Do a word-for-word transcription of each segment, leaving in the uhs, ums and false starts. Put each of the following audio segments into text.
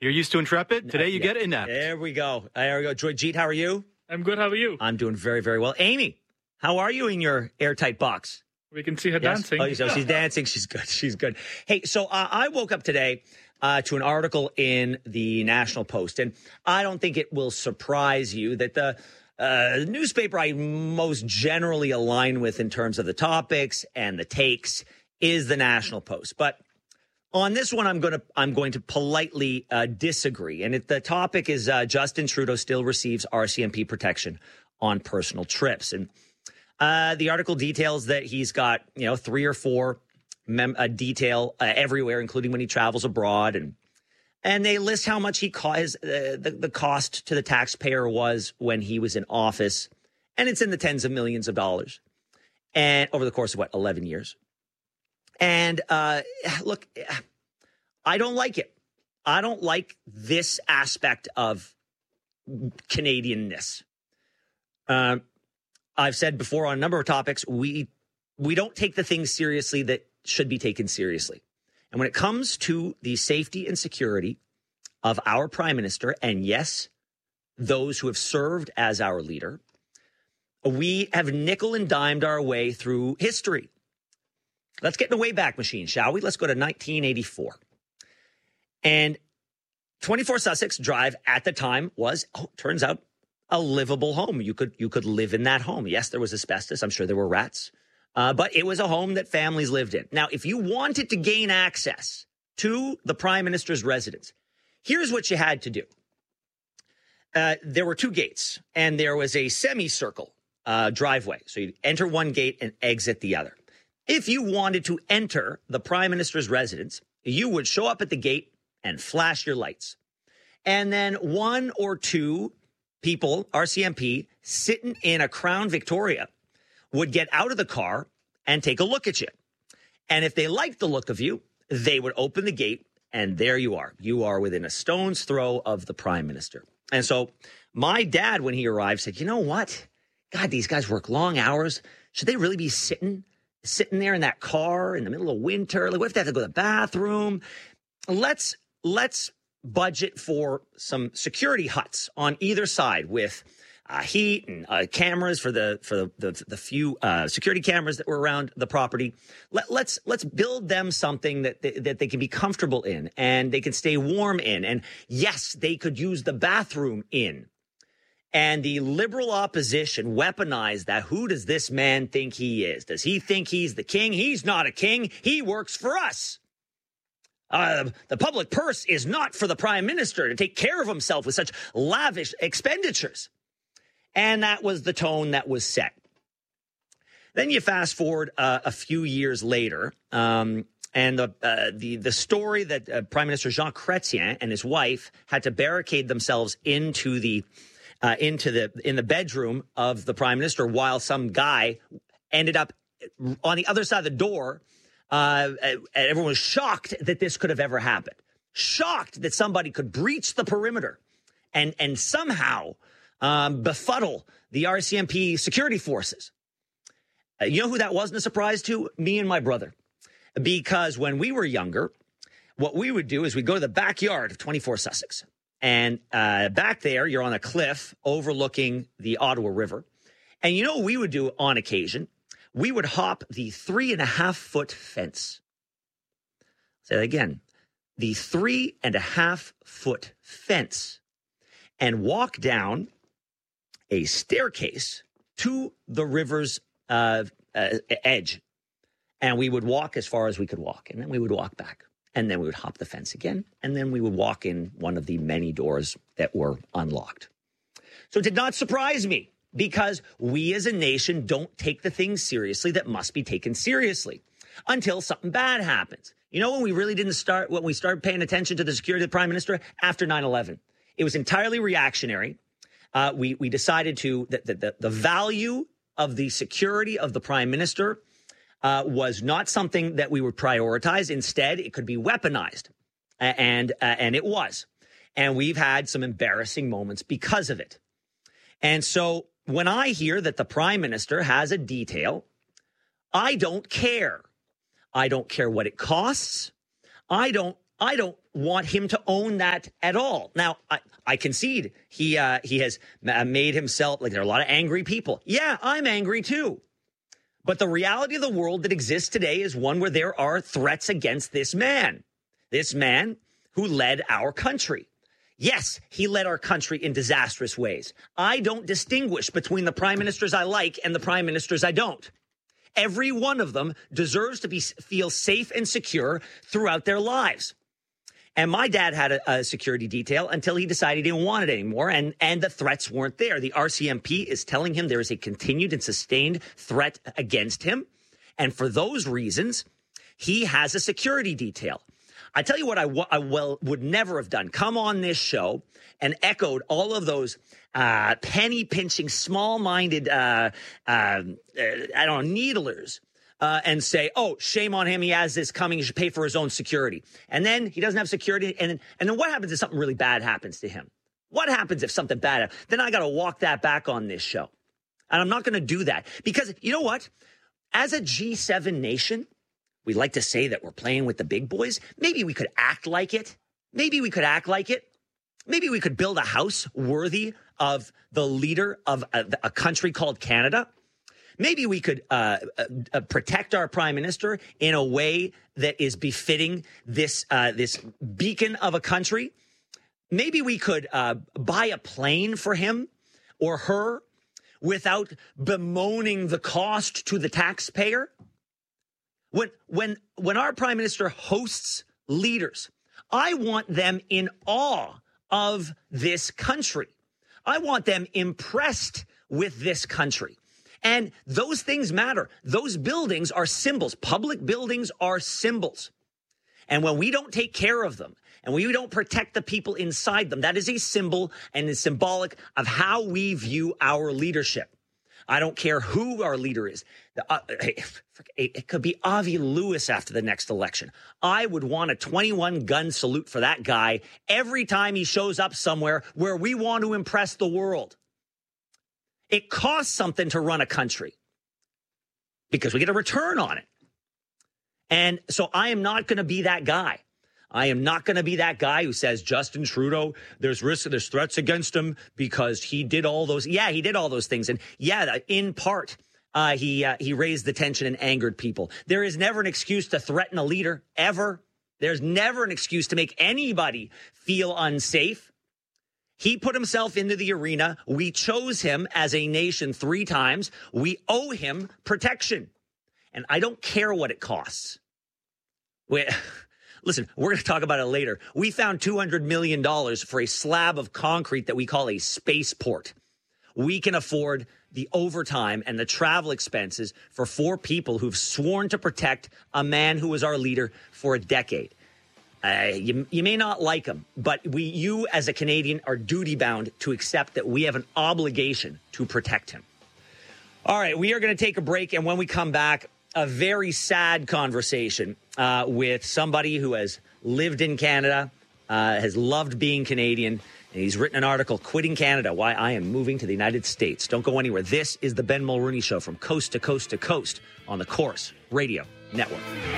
You're used to Intrepid. Today you yeah. get Inept. There we go. There we go. Joyjeet, how are you? I'm good. How are you? I'm doing very, very well. Amy, how are you in your airtight box? We can see her Yes? dancing. Oh, so she's dancing. She's good. She's good. Hey, so uh, I woke up today uh, to an article in the National Post, and I don't think it will surprise you that the uh, newspaper I most generally align with in terms of the topics and the takes is the National Post. But on this one, I'm going to I'm going to politely uh, disagree. And it, the topic is uh, Justin Trudeau still receives R C M P protection on personal trips. And uh, the article details that he's got, you know, three or four mem- uh, detail uh, everywhere, including when he travels abroad. And and they list how much he co- his, uh, the, the cost to the taxpayer was when he was in office. And it's in the tens of millions of dollars. And over the course of, what, eleven years. And uh, look, I don't like it. I don't like this aspect of Canadianness. Uh, I've said before on a number of topics, we we don't take the things seriously that should be taken seriously. And when it comes to the safety and security of our prime minister, and yes, those who have served as our leader, we have nickel and dimed our way through history. Let's get in the Wayback Machine, shall we? Let's go to nineteen eighty-four. And twenty-four Sussex Drive at the time was, oh, turns out, a livable home. You could you could live in that home. Yes, there was asbestos. I'm sure there were rats. Uh, but it was a home that families lived in. Now, if you wanted to gain access to the Prime Minister's residence, here's what you had to do. Uh, there were two gates, and there was a semicircle uh, driveway. So you'd enter one gate and exit the other. If you wanted to enter the Prime Minister's residence, you would show up at the gate and flash your lights. And then one or two people, R C M P, sitting in a Crown Victoria would get out of the car and take a look at you. And if they liked the look of you, they would open the gate, and there you are. You are within a stone's throw of the Prime Minister. And so my dad, when he arrived, said, you know what? God, these guys work long hours. Should they really be sitting sitting there in that car in the middle of winter? Like, what if they have to go to the bathroom? Let's let's budget for some security huts on either side with uh, heat and uh, cameras for the for the the, the few uh, security cameras that were around the property. Let, let's let's build them something that they, that they can be comfortable in and they can stay warm in. And yes, they could use the bathroom in. And the Liberal opposition weaponized that. Who does this man think he is? Does he think he's the king? He's not a king. He works for us. Uh, the public purse is not for the Prime Minister to take care of himself with such lavish expenditures. And that was the tone that was set. Then you fast forward uh, a few years later, um, and the, uh, the the story that uh, Prime Minister Jean Chrétien and his wife had to barricade themselves into the Uh, into the in the bedroom of the Prime Minister while some guy ended up on the other side of the door. Uh, and everyone was shocked that this could have ever happened. Shocked that somebody could breach the perimeter and and somehow um, befuddle the R C M P security forces. Uh, you know who that wasn't a surprise to? Me and my brother. Because when we were younger, what we would do is we'd go to the backyard of twenty-four Sussex. And uh, back there, you're on a cliff overlooking the Ottawa River. And you know what we would do on occasion? We would hop the three and a half foot fence. Say that again. The three and a half foot fence. And walk down a staircase to the river's uh, uh, edge. And we would walk as far as we could walk. And then we would walk back. And then we would hop the fence again, and then we would walk in one of the many doors that were unlocked. So it did not surprise me, because we as a nation don't take the things seriously that must be taken seriously until something bad happens. You know when we really didn't start, when we started paying attention to the security of the Prime Minister? After nine eleven. It was entirely reactionary. Uh, we, we decided to, that the, the, the value of the security of the Prime Minister Uh, was not something that we would prioritize. Instead, it could be weaponized. And, uh, and it was. And we've had some embarrassing moments because of it. And so when I hear that the Prime Minister has a detail, I don't care. I don't care what it costs. I don't I don't want him to own that at all. Now, I, I concede he uh, he has made himself, like, there are a lot of angry people. Yeah, I'm angry too. But the reality of the world that exists today is one where there are threats against this man, this man who led our country. Yes, he led our country in disastrous ways. I don't distinguish between the prime ministers I like and the prime ministers I don't. Every one of them deserves to be feel safe and secure throughout their lives. And my dad had a, a security detail until he decided he didn't want it anymore, and, and the threats weren't there. The R C M P is telling him there is a continued and sustained threat against him. And for those reasons, he has a security detail. I tell you what, I, w- I well, would never have done. Come on this show and echoed all of those uh, penny-pinching, small-minded, uh, uh, uh, I don't know, needlers. Uh, and say, oh, shame on him. He has this coming. He should pay for his own security. And then he doesn't have security. And then, and then what happens if something really bad happens to him? What happens if something bad happens? Then I got to walk that back on this show. And I'm not going to do that because you know what? As a G seven nation, we like to say that we're playing with the big boys. Maybe we could act like it. Maybe we could act like it. Maybe we could build a house worthy of the leader of a, a country called Canada. Maybe we could uh, uh, protect our prime minister in a way that is befitting this uh, this beacon of a country. Maybe we could uh, buy a plane for him or her without bemoaning the cost to the taxpayer. When when when our prime minister hosts leaders, I want them in awe of this country. I want them impressed with this country. And those things matter. Those buildings are symbols. Public buildings are symbols. And when we don't take care of them and we don't protect the people inside them, that is a symbol and is symbolic of how we view our leadership. I don't care who our leader is. Uh, it could be Avi Lewis after the next election. I would want a twenty-one gun salute for that guy every time he shows up somewhere where we want to impress the world. It costs something to run a country because we get a return on it. And so I am not going to be that guy. I am not going to be that guy who says Justin Trudeau, there's risk, there's threats against him because he did all those. Yeah, he did all those things. And yeah, in part, uh, he uh, he raised the tension and angered people. There is never an excuse to threaten a leader, ever. There's never an excuse to make anybody feel unsafe. He put himself into the arena. We chose him as a nation three times. We owe him protection. And I don't care what it costs. We, listen, we're going to talk about it later. We found two hundred million dollars for a slab of concrete that we call a spaceport. We can afford the overtime and the travel expenses for four people who've sworn to protect a man who was our leader for a decade. Uh, you, you may not like him, but we, you as a Canadian are duty bound to accept that we have an obligation to protect him. All right, we are going to take a break. And when we come back, a very sad conversation uh, with somebody who has lived in Canada, uh, has loved being Canadian. And he's written an article, Quitting Canada, Why I Am Moving to the United States. Don't go anywhere. This is the Ben Mulrooney Show from coast to coast to coast on the Corus Radio Network.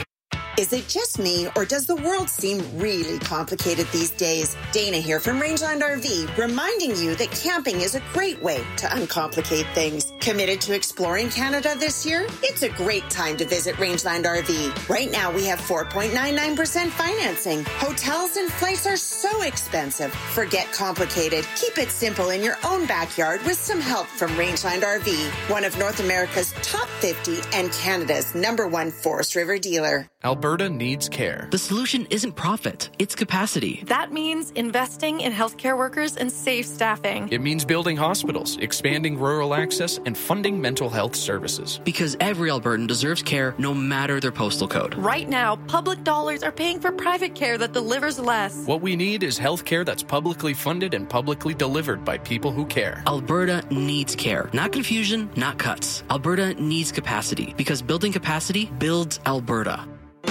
Is it just me, or does the world seem really complicated these days? Dana here from Rangeland R V, reminding you that camping is a great way to uncomplicate things. Committed to exploring Canada this year? It's a great time to visit Rangeland R V. Right now, we have four point nine nine percent financing. Hotels and flights are so expensive. Forget complicated. Keep it simple in your own backyard with some help from Rangeland R V, one of North America's top fifty and Canada's number one Forest River dealer. Alberta needs care. The solution isn't profit, it's capacity. That means investing in healthcare workers and safe staffing. It means building hospitals, expanding rural access, and funding mental health services. Because every Albertan deserves care no matter their postal code. Right now, public dollars are paying for private care that delivers less. What we need is healthcare that's publicly funded and publicly delivered by people who care. Alberta needs care. Not confusion, not cuts. Alberta needs capacity, because building capacity builds Alberta.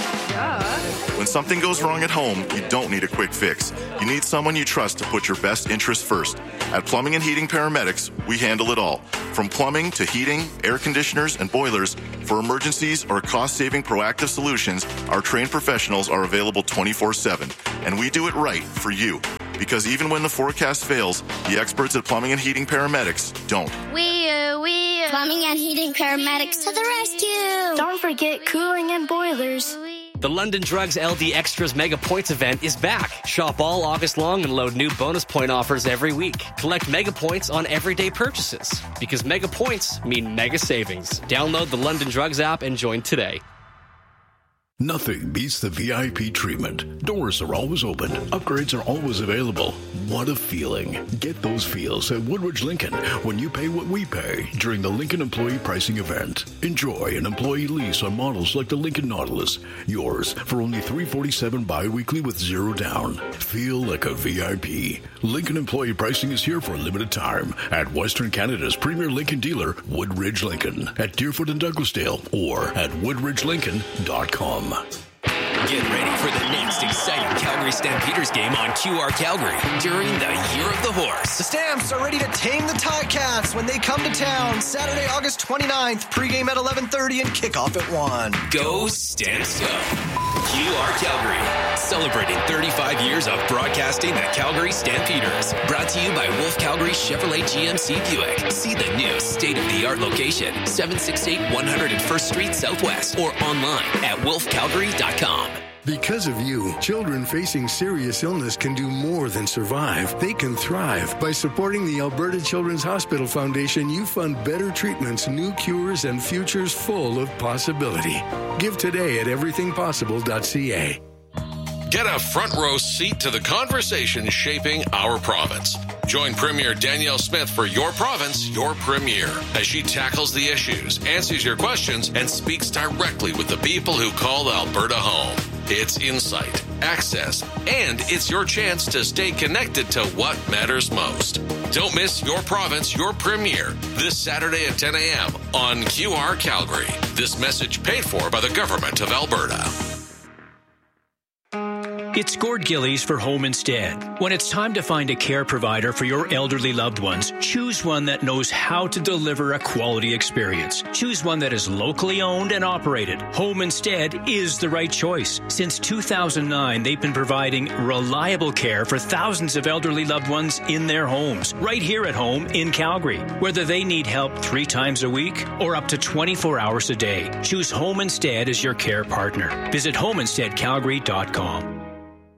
When something goes wrong at home, you don't need a quick fix. You need someone you trust to put your best interests first. At Plumbing and Heating Paramedics, we handle it all. From From plumbing to heating, air conditioners, and boilers, for emergencies or cost-saving proactive solutions, our trained professionals are available twenty-four seven. And we do it right for you. Because even when the forecast fails, the experts at Plumbing and Heating Paramedics don't. We, uh, we, uh, Plumbing and Heating Paramedics to the rescue! Don't forget cooling and boilers. The London Drugs L D Extras Mega Points event is back. Shop all August long and load new bonus point offers every week. Collect Mega Points on everyday purchases. Because Mega Points mean mega savings. Download the London Drugs app and join today. Nothing beats the V I P treatment. Doors are always open. Upgrades are always available. What a feeling. Get those feels at Woodridge Lincoln when you pay what we pay during the Lincoln Employee Pricing Event. Enjoy an employee lease on models like the Lincoln Nautilus. Yours for only three hundred forty-seven dollars bi-weekly with zero down. Feel like a V I P. Lincoln Employee Pricing is here for a limited time at Western Canada's premier Lincoln dealer, Woodridge Lincoln, at Deerfoot and Douglasdale, or at woodridge lincoln dot com. Get ready for the next exciting Calgary Stampeders game on Q R Calgary during the Year of the Horse. The Stamps are ready to tame the Ticats when they come to town Saturday, August twenty-ninth, pregame at eleven thirty and kickoff at one. Go Stamps go! Q R Calgary, celebrating thirty-five years of broadcasting the Calgary Stampeders. Brought to you by Wolf Calgary Chevrolet G M C Buick. See the new state-of-the-art location, seven sixty-eight one hundred first Street Southwest, or online at wolf calgary dot com. Because of you, children facing serious illness can do more than survive. They can thrive. By supporting the Alberta Children's Hospital Foundation, you fund better treatments, new cures, and futures full of possibility. Give today at everything possible dot c a. Get a front row seat to the conversation shaping our province. Join Premier Danielle Smith for Your Province, Your Premier, as she tackles the issues, answers your questions, and speaks directly with the people who call Alberta home. It's insight, access, and it's your chance to stay connected to what matters most. Don't miss Your Province, Your Premier this Saturday at ten a.m. on Q R Calgary. This message paid for by the Government of Alberta. It's Gord Gillies for Home Instead. When it's time to find a care provider for your elderly loved ones, choose one that knows how to deliver a quality experience. Choose one that is locally owned and operated. Home Instead is the right choice. Since two thousand nine, they've been providing reliable care for thousands of elderly loved ones in their homes, right here at home in Calgary. Whether they need help three times a week or up to twenty-four hours a day, choose Home Instead as your care partner. Visit home instead calgary dot com.